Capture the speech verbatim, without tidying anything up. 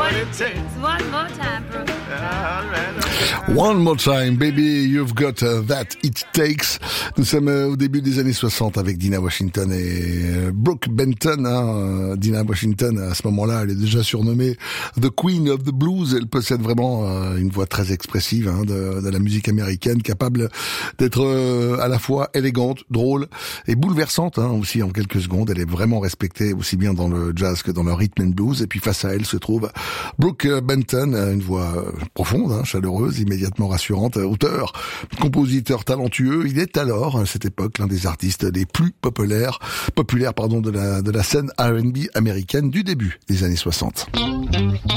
what it takes. One more time, Brooke. One more time, baby, you've got uh, that it takes. Nous sommes euh, au début des années soixante avec Dinah Washington et euh, Brooke Benton. Hein. Dinah Washington, à ce moment-là, elle est déjà surnommée The Queen of the Blues. Elle possède vraiment euh, une voix très expressive hein, de, de la musique américaine, capable d'être euh, à la fois élégante, drôle et bouleversante hein, aussi en quelques secondes. Elle est vraiment respectée aussi bien dans le jazz que dans le rhythm and blues. Et puis face à elle se trouve Brooke Benton, une voix profonde, hein, chaleureuse, immédiatement rassurante, auteur, compositeur talentueux. Il est alors, à cette époque, l'un des artistes les plus populaires, populaires pardon, de la, de la scène R and B américaine du début des années soixante.